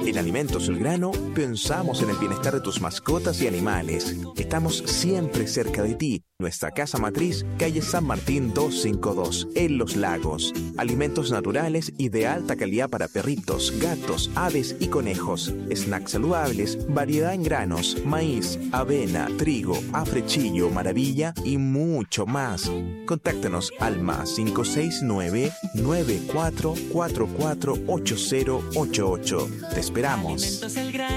En Alimentos El Grano pensamos en el bienestar de tus mascotas y animales. Estamos siempre cerca de ti. Nuestra casa matriz, calle San Martín 252, en Los Lagos. Alimentos naturales y de alta calidad para perritos, gatos, aves y conejos. Snacks saludables, variedad en granos, maíz, avena, trigo, afrechillo, maravilla y mucho más. Contáctanos al +569 9444 8088. Te esperamos.